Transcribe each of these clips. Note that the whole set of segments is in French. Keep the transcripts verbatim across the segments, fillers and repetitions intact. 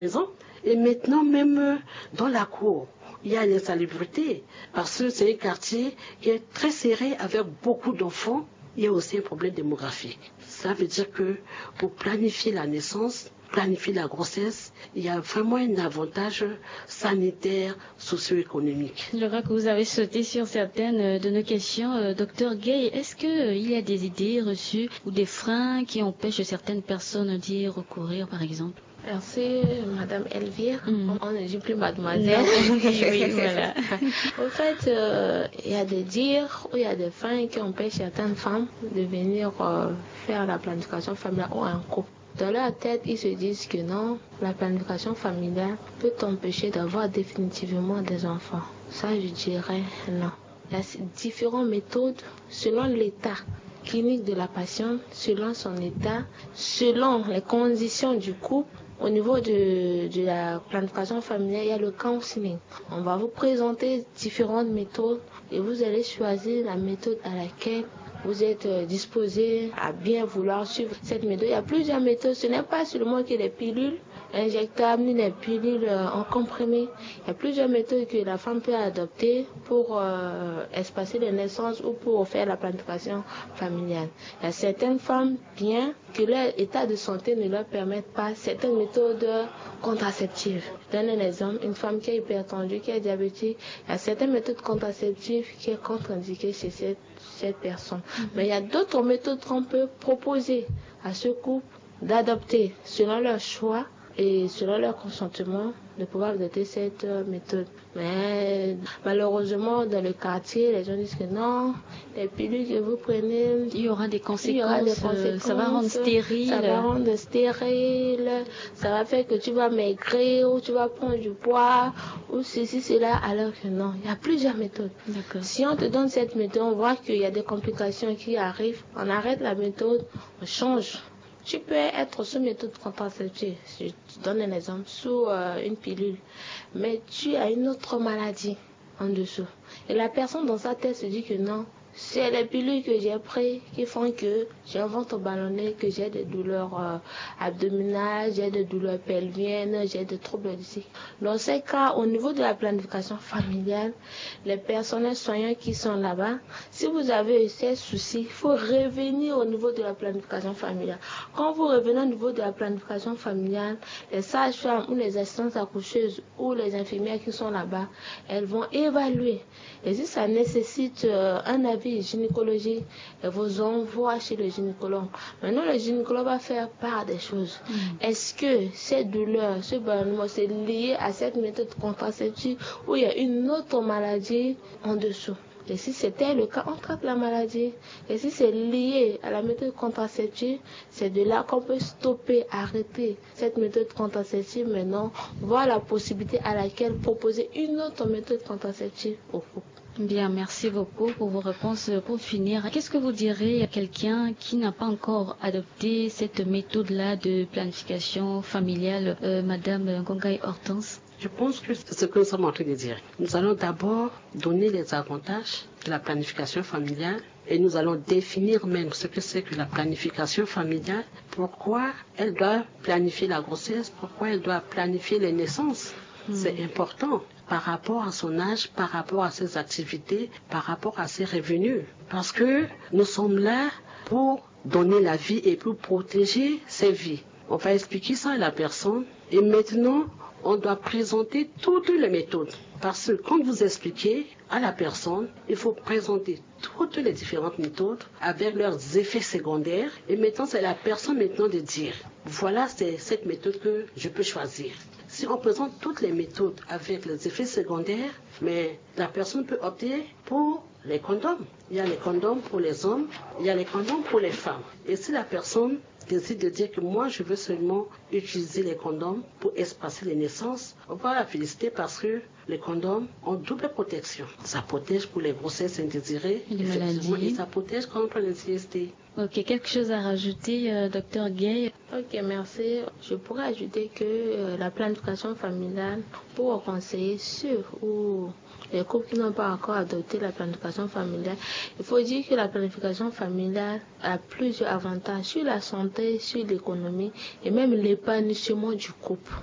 maison. Et maintenant, même dans la cour, il y a l'insalubrité, parce que c'est un quartier qui est très serré avec beaucoup d'enfants. Il y a aussi un problème démographique. Ça veut dire que pour planifier la naissance, planifier la grossesse, il y a vraiment un avantage sanitaire, socio-économique. Je crois que vous avez sauté sur certaines de nos questions. Euh, docteur Gay, est-ce qu'il euh, y a des idées reçues ou des freins qui empêchent certaines personnes d'y recourir, par exemple? Merci, Madame Elvire. Mm. On ne dit plus Mademoiselle. Oui, voilà. En fait, euh, il y a des dires ou il y a des freins qui empêchent certaines femmes de venir euh, faire la planification familiale ou un couple. Dans leur tête, ils se disent que non, la planification familiale peut t'empêcher d'avoir définitivement des enfants. Ça, je dirais non. Il y a différentes méthodes selon l'état clinique de la patiente, selon son état, selon les conditions du couple. Au niveau de, de la planification familiale, il y a le counseling. On va vous présenter différentes méthodes et vous allez choisir la méthode à laquelle vous êtes disposé à bien vouloir suivre cette méthode. Il y a plusieurs méthodes. Ce n'est pas seulement que les pilules injectables ni les pilules en comprimé. Il y a plusieurs méthodes que la femme peut adopter pour euh, espacer les naissances ou pour faire la planification familiale. Il y a certaines femmes, bien que leur état de santé ne leur permette pas certaines méthodes contraceptives. Je donne un exemple, une femme qui est hypertendue, qui est diabétique, il y a certaines méthodes contraceptives qui sont contre-indiquées chez cette, cette personne. Mm-hmm. Mais il y a d'autres méthodes qu'on peut proposer à ce couple d'adopter selon leur choix et selon leur consentement de pouvoir adopter cette méthode. Mais malheureusement, dans le quartier, les gens disent que non, les pilules que vous prenez, il y aura des conséquences, il y aura des conséquences, ça va rendre stérile, ça va rendre stérile, ça va faire que tu vas maigrir ou tu vas prendre du poids ou ceci, cela, alors que non, il y a plusieurs méthodes. D'accord. Si on te donne cette méthode, on voit qu'il y a des complications qui arrivent, on arrête la méthode, on change. Tu peux être sous méthode contraceptive, je te donne un exemple, sous euh, une pilule, mais tu as une autre maladie en dessous. Et la personne dans sa tête se dit que non, c'est les pilules que j'ai prises qui font que j'ai un ventre ballonné, que j'ai des douleurs euh, abdominales, j'ai des douleurs pelviennes, j'ai des troubles du cycle. Dans ces cas, au niveau de la planification familiale, les personnels soignants qui sont là-bas, si vous avez ces soucis, il faut revenir au niveau de la planification familiale. Quand vous revenez au niveau de la planification familiale, les sages-femmes ou les assistantes accoucheuses ou les infirmières qui sont là-bas, elles vont évaluer. Et si ça nécessite euh, un avis gynécologique, elles vous envoient chez le gynécologue. Maintenant, le gynécologue va faire part des choses. Mm. Est-ce que ces douleurs, ce ballonnement, c'est lié à cette méthode contraceptive ou il y a une autre maladie en dessous? Et si c'était le cas, on traite la maladie. Et si c'est lié à la méthode contraceptive, c'est de là qu'on peut stopper, arrêter cette méthode contraceptive maintenant, voir la possibilité à laquelle proposer une autre méthode contraceptive au couple. Bien, merci beaucoup pour vos réponses. Pour finir, qu'est-ce que vous direz à quelqu'un qui n'a pas encore adopté cette méthode-là de planification familiale, euh, Madame Ngongai Hortense? Je pense que c'est ce que nous sommes en train de dire. Nous allons d'abord donner les avantages de la planification familiale et nous allons définir même ce que c'est que la planification familiale, pourquoi elle doit planifier la grossesse, pourquoi elle doit planifier les naissances. Mmh. C'est important par rapport à son âge, par rapport à ses activités, par rapport à ses revenus. Parce que nous sommes là pour donner la vie et pour protéger ses vies. On va expliquer ça à la personne et maintenant, on doit présenter toutes les méthodes. Parce que quand vous expliquez à la personne, il faut présenter toutes les différentes méthodes avec leurs effets secondaires. Et maintenant, c'est la personne maintenant de dire, voilà, c'est cette méthode que je peux choisir. Si on présente toutes les méthodes avec les effets secondaires, mais la personne peut opter pour les condoms. Il y a les condoms pour les hommes, il y a les condoms pour les femmes. Et si la personne décide de dire que moi je veux seulement utiliser les condoms pour espacer les naissances, on va la féliciter parce que les condoms ont double protection. Ça protège pour les grossesses indésirées les maladies. Et ça protège contre les C S T. Ok, quelque chose à rajouter, euh, docteur Gay? Ok, merci. Je pourrais ajouter que euh, la planification familiale, pour conseiller ceux ou les couples qui n'ont pas encore adopté la planification familiale, il faut dire que la planification familiale a plusieurs avantages sur la santé, sur l'économie et même l'épanouissement du couple.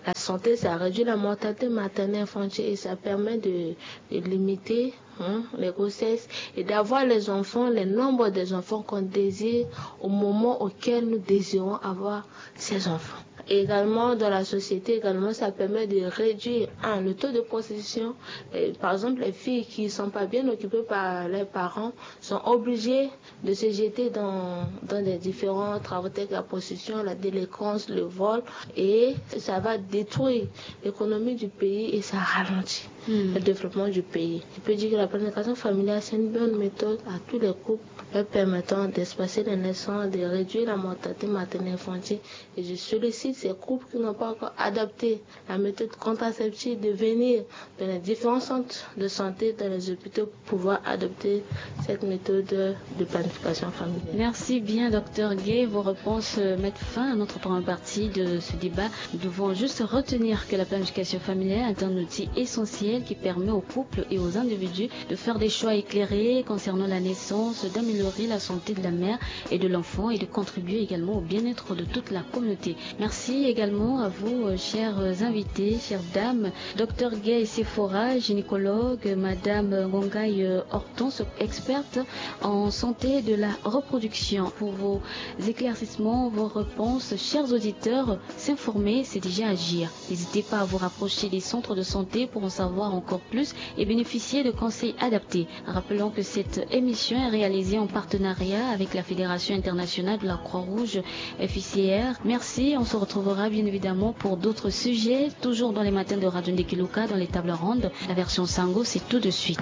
la santé, ça réduit la mortalité maternelle infantile et ça permet de, de limiter hein, les grossesses et d'avoir les enfants, le nombre des enfants qu'on désire au moment auquel nous désirons avoir ces enfants. Et également dans la société, également ça permet de réduire hein, le taux de prostitution. Et, par exemple, les filles qui ne sont pas bien occupées par leurs parents sont obligées de se jeter dans, dans des différents travaux tels que la prostitution, la délinquance, le vol, et ça va détruire l'économie du pays et ça ralentit mmh. le développement du pays. Je peux dire que la planification familiale, c'est une bonne méthode à tous les couples leur permettant d'espacer les naissances, de réduire la mortalité maternelle infantile. Et je sollicite ces couples qui n'ont pas encore adapté la méthode contraceptive de venir dans les différents centres de santé, dans les hôpitaux, pour pouvoir adopter cette méthode de planification familiale. Merci bien, docteur Gay. Vos réponses mettent fin à notre première partie de ce débat. Nous devons juste retenir que la planification familiale est un outil essentiel qui permet aux couples et aux individus de faire des choix éclairés concernant la naissance, d'améliorer la santé de la mère et de l'enfant et de contribuer également au bien-être de toute la communauté. Merci également à vous, chers invités, chères dames, docteur Gay Sephora, gynécologue, madame Ngongai Hortense, experte en santé de la reproduction. Pour vos éclaircissements, vos réponses, chers auditeurs, s'informer, c'est déjà agir. N'hésitez pas à vous rapprocher des centres de santé pour en savoir encore plus et bénéficier de conseils adaptés. Rappelons que cette émission est réalisée en partenariat avec la Fédération internationale de la Croix-Rouge F I C R. Merci, on se retrouvera bien évidemment pour d'autres sujets, toujours dans les matins de Radio Ndekiluka, dans les tables rondes. La version Sango, c'est tout de suite.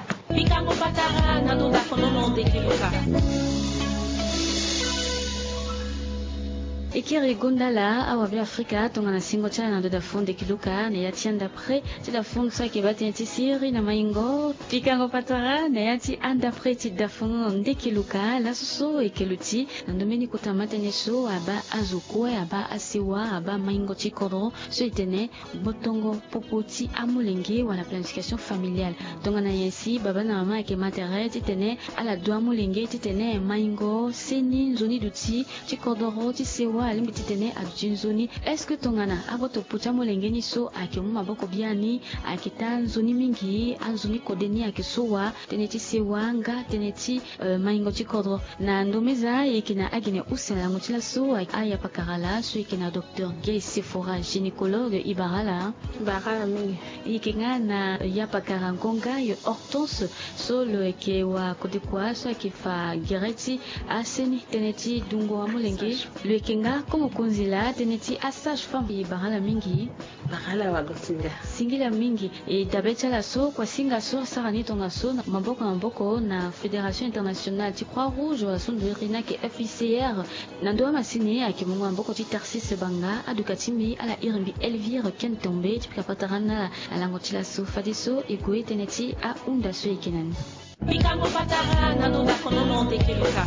Ekiri gondala awa bi Afrika tongana singo cha na doda fonde kiluka ne yatianda pre ti da fonde sa ke bati ti siri na maingo tikango patara ne yati anda pre ti da fonde de kiluka la so e keluti na domeni kutamata ne so aba azuko aba asiwa aba maingo ti koro so itene botongo popoti amulenge wala planification familiale tongana yensi baba na mama ke matere ti tene ala do amulenge ti tene maingo seni zoni duti ti kodoro ti sewa alimbi titene adjinzoni. Est-ce que tongana aboto pucha molengeni so akimu maboko biani akita nzoni mingi anzoni kodeni akisowa teneti sewanga teneti uh, maingo chikodro na ndomeza ikina agine usela ngutila so aya pakarala so ikina docteur Gay Sephora gynécologue ibarala barala mingi ikinga na ya pakara ngonga yo Hortense so le ke wa kodekwa so akifa gereti aseni teneti dungo amolenge le kinga komo konzila teneti asage femme barala mingi barala wagosinga singila mingi e dabecha la so kwa singa so sarani tonga so maboko na mboko na Fédération internationale ti Croix-Rouge wa sonde rina ke F I C R na ndo masini akimunga mboko ti Tarsis banga adukatimi ala irimbi Elvire Kentombe ti patarana ala ngotila so fadiso ekuwe teneti a unda so ikenani bikambo patara na ndo kono ndekiluka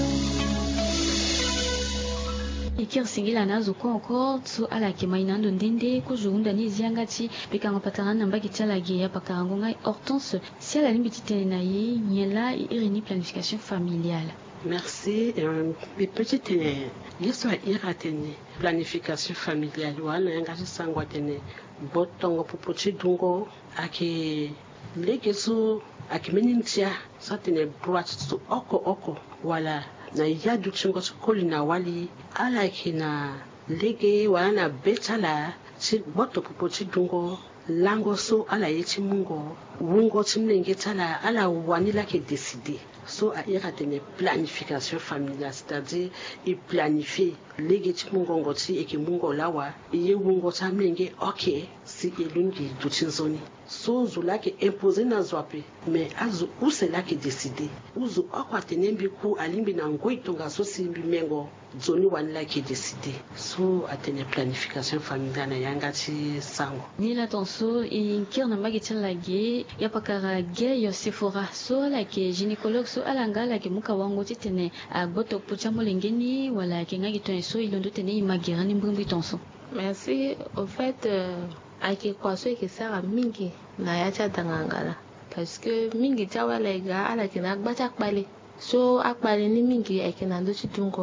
ikir singila nazo ko encore so ala ke mainando ndende ko junda ni ziangati bikango patarana mbaki tala ge ya pakarango ngai Hortense si ala limbiti tena yi nyela irini planification familiale. Merci. Euh, mes petites l'histoire iratene planification familiale wana yangaji sangwa tene botongo popochi dungo ake legesu ake menintia satene droite so oko oko wala na yadu chingo skoli na wali ala kina lege wala na betala si boto popochi dungo lango so ala yechi mungo wungo chimlenge tala ala wanila ke décider so a iratene planification familiale, c'est-à-dire il planifie lege chi mungo ngoti eke mungo lawa iye wungo chamlenge ok si elungi duchinzoni so zula ke imposer na zwape mais azu usela ke décider uzu akwa tenembi ku alimbi na ngoi tonga so simbi mengo zoni wanila ke décider so atene planification familiale na yangati sango ni la tonso inkir na magiti lage ya pakara Gay yo Sephora so la ke gynécologue so alanga la ke muka wango titene a boto pucha molengeni wala ke ngaki to so ilondo tene imagira ni mbumbi tonso. Merci. Au fait euh, ake kwaso ke sara mingi na yacha dangangala parce que mingi tawa lega ala ke na gbacha kpale so akpale ni mingi ake na ndo chitungo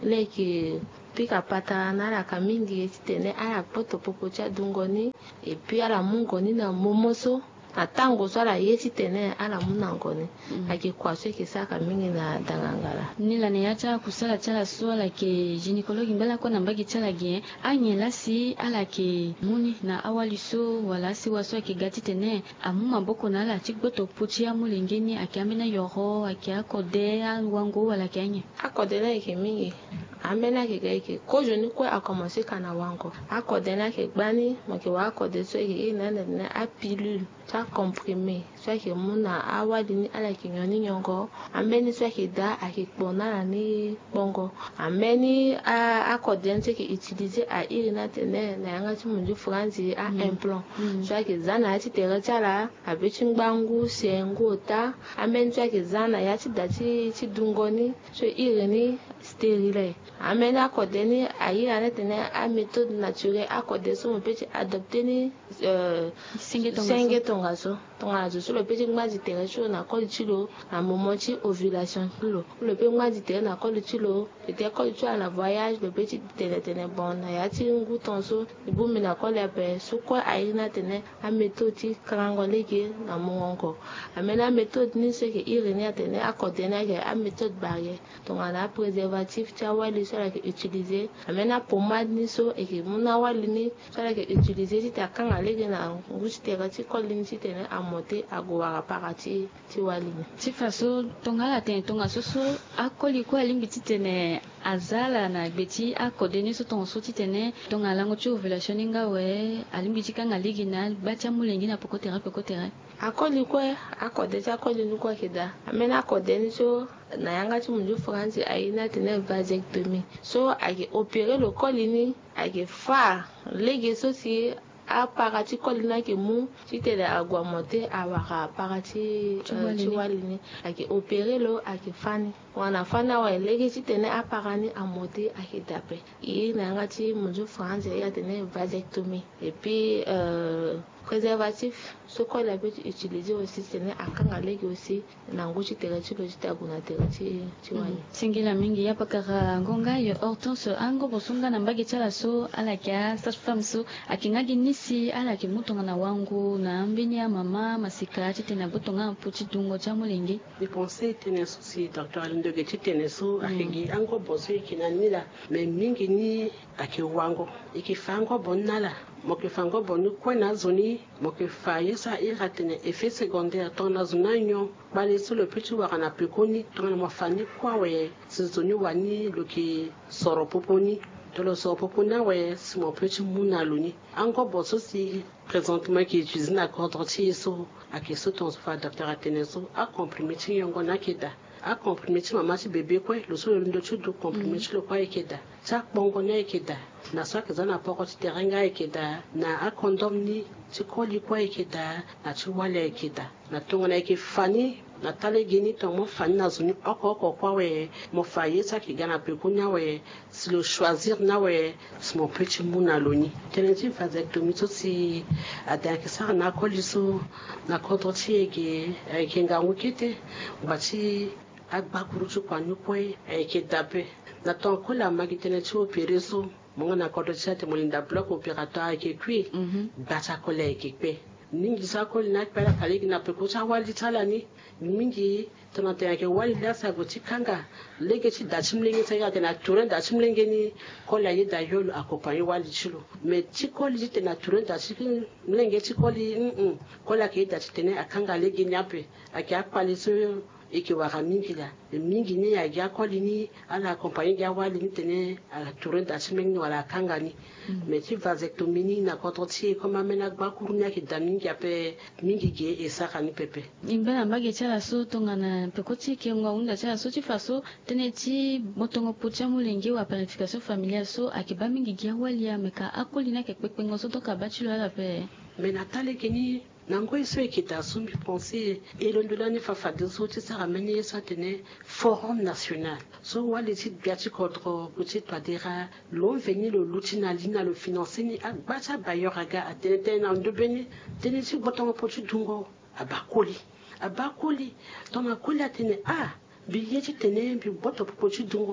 leki pika pata na la kamingi tene ala poto popo cha dungoni et puis ala mungoni na momoso atango swala yeti tene ala munangoni mm. ake kwaswe kisaka mingi na dangangala nila ne acha kusala chala swala ke gynécologue mbela ko nambagi chala gien anyela si ala ke muni na awali so wala si waswa ke gati tene amuma boko na ala tikboto puchi amulingeni ake amena yoro ake akode wango wala kenye akode na ke mingi amena ke ke ko joni ko a commencer kana wango akode na ke gbani mo ke wa akode so ke ina na a pilule ta comprimé soit que muna awadi ni ala kinyoni nyongo ameni soit que da akipona ni bongo ameni a akodense ki utiliser a irina tene na yanga ti munju franzi a mm. implant mm. soit que zana ati tere chala abichi ngbangu sengo ta ameni soit que zana yati dati ti dungoni so irini stérile ameni akodeni a irina tene a méthode naturelle akodeso mo petit adopter ni euh singe tongaso tongaso so le petit ngmazi tere so na koli chilo na moment ti ovulation lo le petit ngmazi tere na koli chilo était koli chilo na voyage le petit tene tene bon na yati ngu tonso ibumi na koli ape so ko aina tene a méthode ti krango leke na mongo amena méthode ni se ke irene tene akodena ke a méthode barrière donc ana préservatif ti awali so la ke utiliser amena pommade ni so e ke muna wali ni so la ke utiliser ti ta kanga leke na ngu ti tere ti koli ni ti tene a monter a goara parati ti wali ni ti faso tongala tene tonga so so akoli ko alimbi ti tene azala na beti akodeni so ton so ti tene tonga lango ti ovulation nga we alimbi ti kanga leke na batia mulengi na poko tere poko tere akoli ko akode ti akoli ni ko kida amena akodeni so na yanga ti munju franzi aina tene vasectomie so ake opérer le koli ni ake fa lege so si a parati kolina ke mu ti tele agua monte a waka parati ti walini ake opérer lo ake fani wana fana wa lege ti tene a parani a monte ake dape i na nga ti munju france ya tene vasectomie et puis euh préservatif ce qu'on a pu utiliser aussi c'est akanga lege aussi na nguchi tere ti lo ti taguna tere ti ti wani singila mingi ya pakara ngonga yo Hortense ango bosunga na mbagi chala so ala kya sage femme so akingagi nisi ala ke mutonga na wangu na ambini ya mama masika ti tena botonga puti dungo cha mulengi ni pensé tene so si docteur Alindege ti tene so akigi ango boso ikinanila me mingi ni ake wango ikifango bonnala moke fango bonu kwena zoni moke faye sa iratene effet secondaire tona zonanyo bale so le petit wakana pekoni tona mafani kwa we zoni wani loki soro poponi tolo soro popona we si mon petit munaluni ango boso si présentement qui utilise na contre so akeso ton fa docteur Ateneso a comprimé ti yongo na keda a comprimé ti mama ti bébé kwa lo so ndo ti do comprimé ti lo kwa ikeda cha bongo na ikeda na so ke zana poko ti terenga ikeda na a condom ni ti koli kwa ikeda na ti wale ikeda na tongo na ke fani na tale geni to mo fani na zoni oko oko kwa we mo faye sa ki gana pe kunya we si le choisir na we si mon petit muna loni tenenti vasectomie so si ada ke sa na koli so na kontro ti ke ke nga wukete bati agba kuruchu kwa nyukwe ke dape na ton ko la magi tenenti opéré so monga na kodo ti ate molinda bloc opératoire ke kui bata ko le ke pe ningi sa ko na pala kale na pe ko cha wali tala ni mingi tona te ke wali la sa goti kanga lege ti da chimlenge sa ya te na turen da chimlenge ni ko la ye da yolo accompagner wali chilo me ti ko li te na turen da chimlenge ti ko li mm ko la ke da ti tene akanga lege ni ape ake akpali so eke waka mingi la mingi ni ya ya koli ni ala accompagner ya wali ni tene ala turen da chimlenge wala kanga ni mais ti vasectomie ni na kontroti comme amena gba kurunya ki da mingi ape mingi ge e saka ni pepe imbela mbage chala so tonga na pekoti ke ngwa unda chala so ti faso tene ti motongo pucha mulengi wa planification familiale so akiba mingi ge wali ya meka akoli na ke pepengo so to ka bachilo ala pe mais natale ke ni nango iso ekita sumbi penser elondolani fafade so ti sara meni so tene forum national so wali ti biati contre petit toadera l'on veni le lutina lina le financer ni agbacha bayor aga atene tene en dobeni tene ti botongo poti dungo abakoli abakoli tona koli atene ah bi yeti tene bi boto poti dungo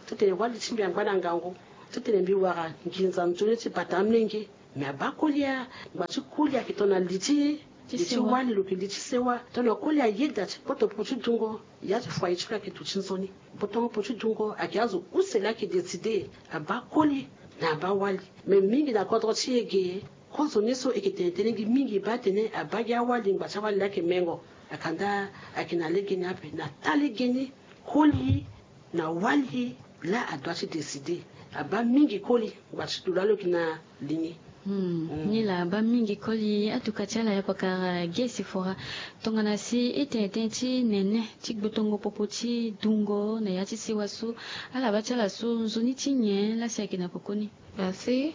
tutene wali timbi ambana ngango tutene bi wara nginza ntone ti patamlenge me abakolia ngbachi kulia kitona liti liti wali lo liti sewa tono kolia yeda ti poto potu dungo ya ti fwa ichika ki tuchinzoni poto potu dungo akiazo usela ki decide abakoli na abawali me mingi na kodro ti ege kozo niso ekitentengi mingi batene abagya wali ngbacha wali lake mengo akanda akina legeni ape na talegeni koli na wali la adwachi decide aba mingi koli ngbachi tulalo kina lingi. Hmm. Mm. Nila ba mingi koli atukachala ya pakara gesi fora tongana si ete tenti nene tik butongo popoti dungo na yati siwasu ala bachala su nzoni tinye la siakina pokoni. Merci.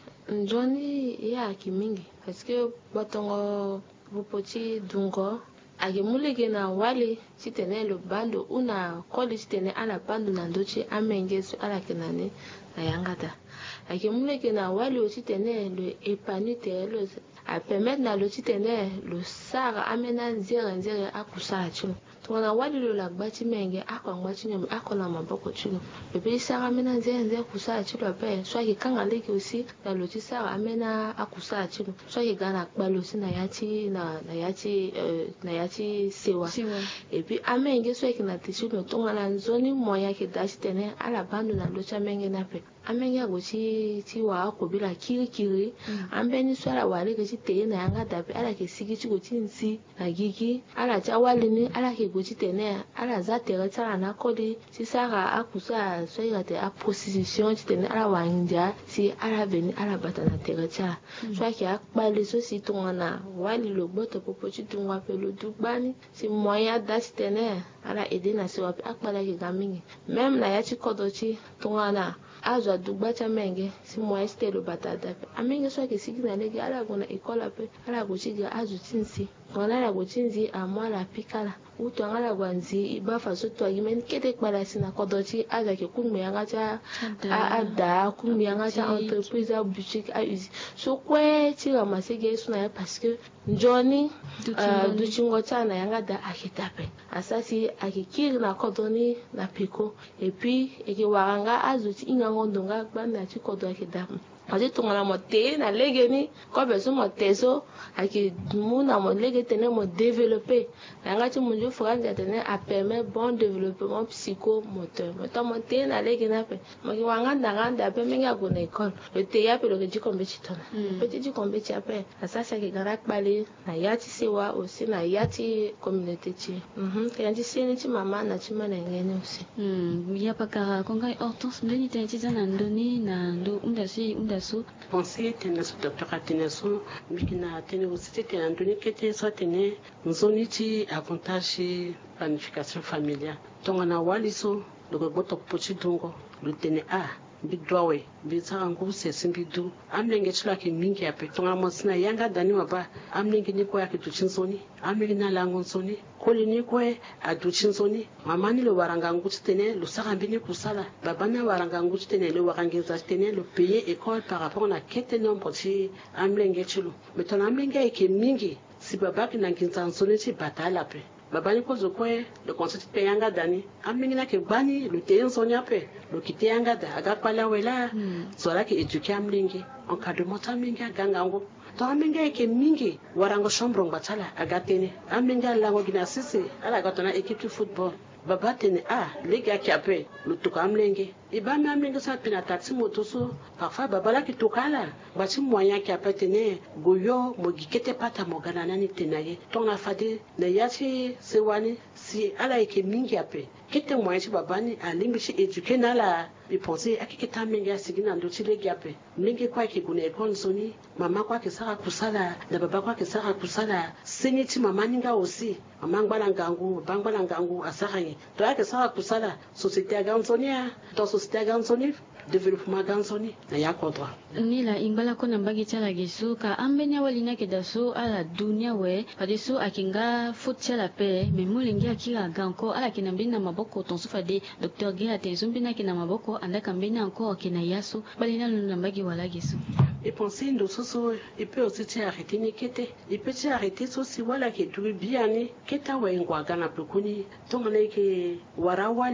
Njoni ya kimingi parce que butongo popoti dungo agemulege na wali sitene lo bando una koli sitene ala bando na ndochi amengesu ala kinane na yangata akimuleke na wali aussi tene le épanouir le a permettre na le tene le sara amena nzere nzere akusa chino tona wali lo la gbati menge akwa chino akola maboko chino le pe sara amena nzere nzere akusa chino pe so ki kanga leki aussi na le sara amena akusa chino so ki gana kbalo aussi na yati na na yati na yati sewa et puis amenge so ki na tishino tonga na nzoni moya ki dashi tene ala bando na lo chamenge na pe amenya gochi ti wa ko bila kiri kiri ambeni swala wale ke te na yanga dabe ala ke sigi chi gochi nsi na gigi ala cha wale ni ala ke gochi tene ala za tere tsara na kodi si sara akusa so ira te a position ti tene ala wanja si ala veni ala bata na tere tsara so ke akbale so si tongana wale lo boto popo chi tongwa pe lo dugbani si moya dash tene ala edena si wa akbala ke gamingi même na ya chi kodochi tongana azwa dugba cha menge si moya stelo batata pe amenge so ke sigina lege ala gona ikola pe ala go chiga azu tinsi gona la go tinzi amwa la pikala uto ngala gwanzi ibafa so to yimen kete kpala sina kodochi aza ke kunme yanga cha ada kunme yanga cha entreprise a boutique a usi so kwe ti ramasege suna parce que njoni du chingo cha na yanga da akitape asasi akikiri na kodoni na piko et puis eke waranga azuti ingango ndonga bana ti kodo akidamu ati tongana mo te na legeni ko beso mo teso aki muna mo lege tene mo développer yanga ti mo jo franja tene a permet bon développement psychomoteur mo to mo te na lege na pe mo ki wanga ndanga pe menga go na école le te ya pe lo ke ji kombe ci tona petit ji kombe ci ape asasa ke garak bale na yati sewa aussi na yati communauté ci mhm ke yanti seni ci mama na ci mana ngene aussi mm ya pakara kongai Hortense ndeni tenti zana ndoni na ndo unda si unda so pensé tene so docteur atene so mikina tene aussi tene ndoni kete so tene nzoni ti avantage planification familiale tongana waliso le boto pochi dungo le tene a bidwawe bitsa ngu sesimbidu amlenge chula ke mingi ape tonga mosina yanga dani waba amlenge ni ko ya kitu chinsoni amlenge na lango nsoni koli ni ko adu chinsoni mamani le waranga ngu tene le sarambi ni kusala babana waranga ngu tene le warangeza tene le payer école par rapport na kete nombre ti amlenge chulo metona amlenge ke mingi si babaki na kinza nsoni ti batala pe babani ko zokwe le conseil pe yanga dani amingina ke bani le te nsonya pe le kite yanga da aga pala wela zola ke éduquer amlingi encadrement amlingi ganga ngo to amlingi ke mingi warango chambre ngbatala aga tene amlingi lango gina sisi ala gatona équipe de football baba tene a lega kiape le to amlingi iba mi amlingi sa pina taxi moto so parfois baba la ki tokala bati moyen kiape tene goyo mo gikete pata mo gana nani tenaye to na fade na yati sewani si ala eke mingi ape kete moyen ti babani alimbi ci éduquer na la i penser akiketa mingi asigina ndo ci legi ape mingi kwa ki gune école soni mama kwa ki sara kusala na baba kwa ki sara kusala seni ti mama ninga aussi mama ngbala ngangu bangbala ngangu asara to ake sara kusala société a gansonia to société a gansoni développement gansoni na ya kodwa nila ingbala ko nambagi chala gisu ka ambenya walina ke daso ala dunia we padiso akinga foot chala pe memulingi akira ganko ala kinambina maboko tonsufa de docteur Gea tenzumbina kina maboko andaka mbina encore kina yaso balina nambagi wala gisu et penser ndo soso et peut aussi arrêter ni kete et peut arrêter so si wala ke tu biani keta wa ngwa gana pekuni tongale ke warawali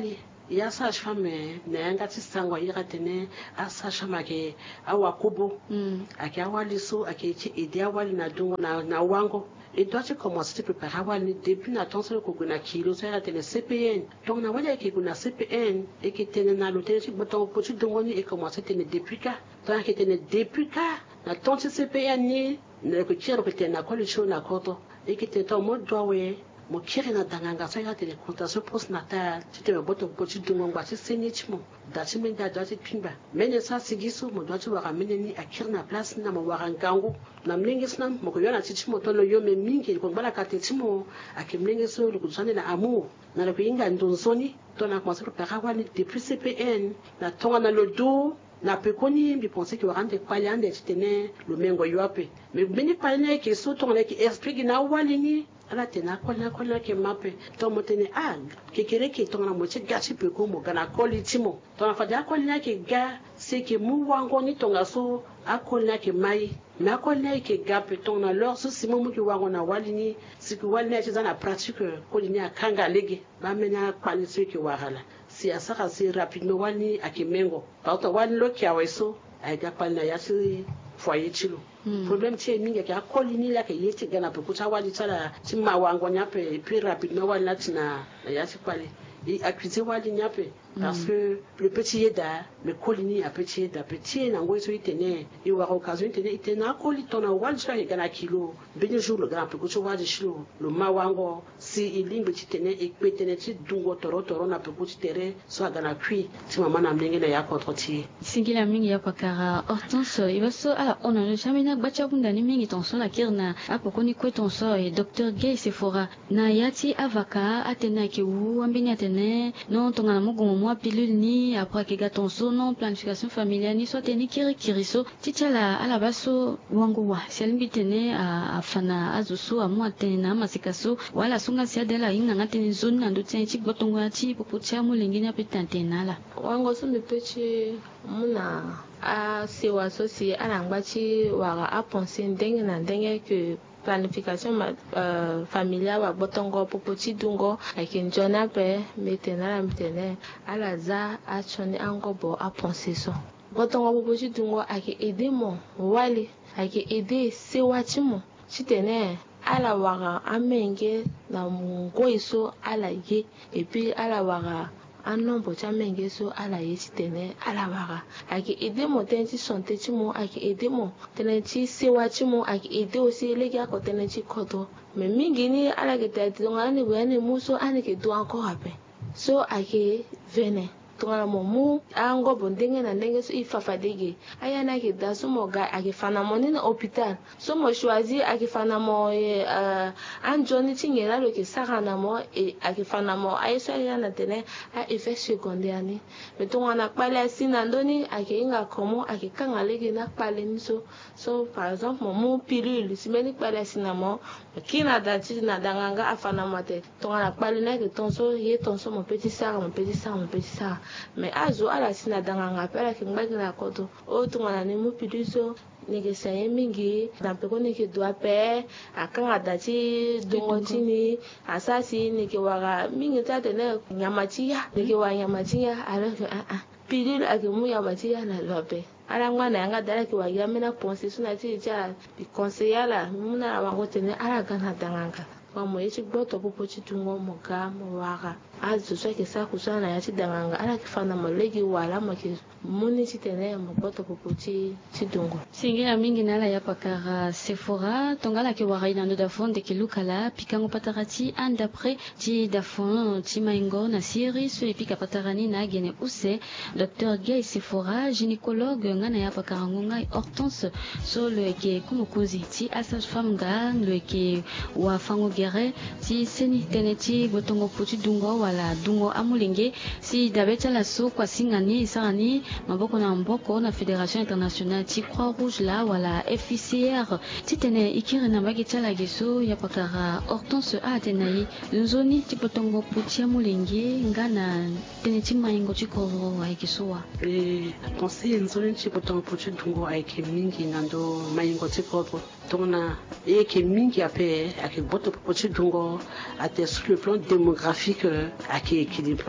ya sage-femme nayanga tisango ira tene a sage-femme ake awakubo mm. ake awaliso ake chi ide awali na dungo na na wango et toi tu commences à te préparer awali depuis na tonso ko guna kilo so ira tene C P N donc na wali ake guna C P N et que tene na l'hôtel tu boton petit dungo ni et commencer tene depuis ka donc que tene depuis ka na tonso C P N ni na ko tiro ko tene na ko le show na koto et que tene to mo dowe mo kiri na danganga so ya tele consultation postnatal tite me boto poti dungo ngwa ti senichmo da ti me da da ti pimba mene sa sigiso mo do ti wara mene ni akiri na place na mo wara ngangu na mlingis na mo ko yona ti ti mo to lo yo me mingi ko bala ka te ti mo akimlingis so lu kuzane na amour na le pinga ndonzoni to na commencer pour faire wani depuis C P N na tonga na lo do na pekoni bi penser que warande kwalande ti tene lo mengo yope me bini palne ke so tonga ki explique na walini ala tena kola kola ke mape to motene ag ke kere ke to na moche gachi pe ko mo gana koli timo to na fada kola ke ga se ke mu wango ni tonga so akola ke mai na kola ke ga pe to na lor so simo mu ki wango na walini siku walini cha na pratique kolini akanga lege ba mena kwalisi ke wahala si asaka si rapidement walini akimengo pa to walini lo kya weso ay ga palna ya si foyer chilo problème tie mingi ka kolini la ke yeti gana pe kucha wali tsala timma wango nyape puis rapidement wala tina ya si pale et accuser wali nyape parce que le petit yeda le kolini a petit yeda petit na ngwe so itene i wa occasion itene itena koli tona wali tsala gana kilo benye jour le gana pe kucha wali shilo le mawango si ilimbe titene e kwetene ti dungo toro toro na pe kucha tere so gana kui ti mama na mlingi na ya contre ti singila mingi ya pakara Hortense ibaso ala ona no chamina bacha bunda ni mingi tonso la kirna apoko ni kwe tonso e docteur Gay Sephora na yati avaka atena ke wu ambini atene non tonga na mugo mo pilule ni après ke ga tonso non planification familiale ni so teni kiri kiriso tichala ala baso wangu wa selimbi tene a afana azuso amu atene na masikaso wala sunga sia dela inga ngateni zone na ndotsi chi botongo ati popo cha mulingi na petantena la wango so me pechi muna a sewa so si alangba chi wara a penser ndenge na ndenge que planification euh, familiale wa botongo popo chi dungo akinjona pe metena la metene alaza a choni angobo a penser so botongo popo chi dungo aki aider mo wali aki aider sewa chi mo chitene ala wara amenge na mungo iso ala ye et puis ala wara un nombre de menge so ala yesi tene ala wara aki aider mo tenti santé ti mo aki aider mo tenenti sewa ti mo aki aider aussi lega ko tenenti kodo mais mingi ni ala ke tete ngani wene muso ani ke do encore ape so aki vene tongala momu ango bondenge na ndenge so ifafadege ayana ke da so mo ga aki fana mo ni na hôpital so mo choisir aki fana mo euh anjoni tingela lo ke sarana mo e aki fana mo aiso yana tene a effet secondaire ni mais tongana pala sina ndoni aki inga komo aki kanga lege na pale ni so so par exemple momu pilule simeni pala sina mo kina dati na danganga afana mo te tongana pale na ke tonso ye tonso mon petit sœur mon petit sœur mon petit sœur mais azo ala sina danganga pala ke ngba na koto o tongana ni mu piduso nege saye mingi dampeko nege doa pe akanga dati dongotini asasi nege wara mingi tate ne nyamatia nege wa nyamatia alors que ah ah pilule akimu nyamatia na lope ala ngwana yanga dala ke wa yamena penser suna ti ja bi conseiller muna wango tene ala gana danganga mo yechi gboto popo chi tungo mo ga mo wara azu so ke sa kusana ya chi danganga ala kifana mo legi wala mo ke muni chi tene mo gboto popo chi chi dungo singira mingi nala ya pakara Sephora tongala ke wara ina ndo da fonde ke lukala pikango patarati and d'après ti da fond ti maingo na siri so epika patarani na gene use docteur Gay Sephora gynécologue ngana ya pakara ngonga Hortense so le ke kumukuzi ti asage femme ga le ke wa fango si seni teneti botongo puti dungo wala dungo amulenge si dabeta la so kwa singani sarani maboko na mboko na fédération internationale ti croix rouge la wala F I C R ti tene ikiri na magita la geso ya pakara Hortense a tenai nzoni ti botongo puti amulenge ngana teneti maingo ti koro wa ikisoa e penser nzoni ti botongo puti dungo aike mingi nando maingo ti koro tona e ke mingi ape ake boto petit dungo ate sur le plan démographique ake équilibré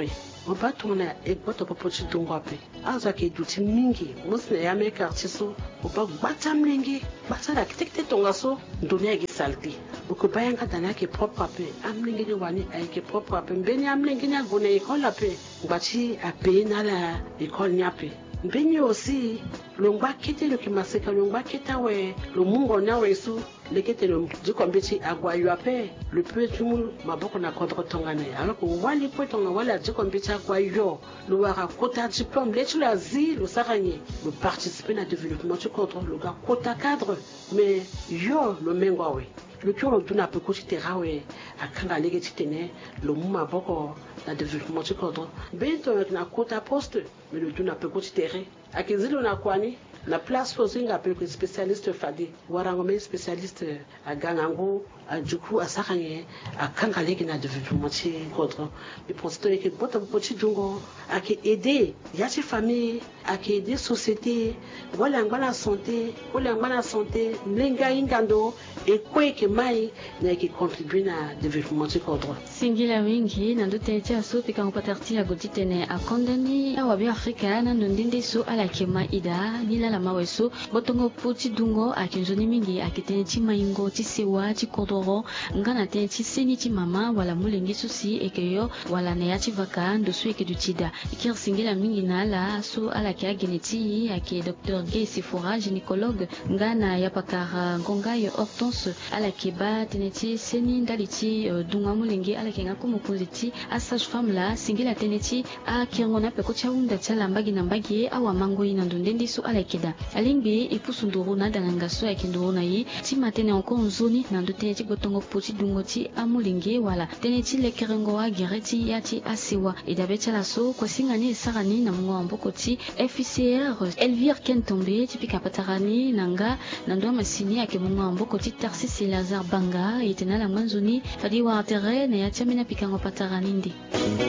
on va tourner et boto popochi dungwape aza ke duti mingi musne ya me quartier so opa gbata mlingi bata la kitekte tonga so ndonia gi salti okupa yanga dana ke propre ape amlingi ni wani ay ke propre ape mbeni amlingi nya gone école ape ngbachi ape na la école nyape mbeni aussi longba kete lo ki maseka longba keta we lo mungo na wesu lekete lo jikombeti agwa yuape le peu tumu maboko na kodro tongane alors que wali po tonga wala jikombeti agwa yo lo wara kota diplôme le tu la zi lo saranye le participer na développement tu contre le ga kota cadre mais yo lo mengwa we le cœur de na pe ko titerawe akanga lege titene lo muma boko na développement tu contre bento na kota poste mais le tuna pe ko titere akizilo na kwani la place fosinga pe ko spécialiste fadi warangome spécialiste a gangango a juku a sakanye akanga lege na développement tu contre et pour ce que bota petit dungo a qui aider ya ci famille a qui aider société wala ngana santé wala ngana santé mlenga ingando et quoi que mai na qui contribue na développement du cadre singila wingi na ndote tia so pika ngopatarti ya goditene akondani ya wabi afrika na ndinde so ala kema ida nila la maweso botongo poti dungo akinjoni mingi akitene ti maingo ti sewa ti kodoro ngana te ti seni ti mama wala mulengi susi ekeyo wala na ya ti vaka ndo so eke dutida ikir singila mingi na ala so ala kia geneti ake docteur Gay Sifora gynécologue ngana ya pakara ngongayo Hortense ala keba teneti seni ndaliti uh, dunga mulenge ala kenga ko mokonzi a sage femme la singila teneti a kirngona pe ko chaunda chala mbagi na mbagi awa mango ina ndondendi so ala keda alingi ipusunduru na dalanga so ya kinduru na yi ti matene onko nzoni na ndote ti botongo poti dungo ti amulenge wala teneti le kerengo wa gereti ya ti asewa idabe chala so ko singani sarani na mungo amboko ti F I C R Elvire Kentombe ti pika patarani nanga nando masini ake mungo amboko ti Tarsis Lazare Banga itena la mwanzoni fadi wa tere na ya chamina pika ngopatarani ndi